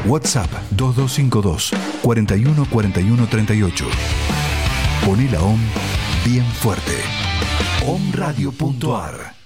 WhatsApp 2252 41 41 38. Poné la OM bien fuerte. omradio.ar